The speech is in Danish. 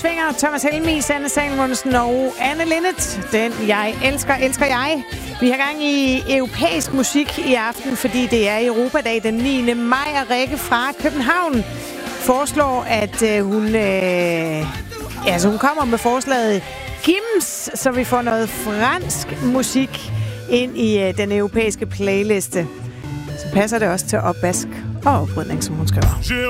Svinger, Thomas Helmig, Sanne Salomonsen og Anne Linnet. Den jeg elsker jeg. Vi har gang i europæisk musik i aften, fordi det er Europadag den 9. maj, og Rikke fra København foreslår, at hun kommer med forslaget Gims, så vi får noget fransk musik ind i den europæiske playliste. Så passer det også til opvask og oprydning, som hun skriver.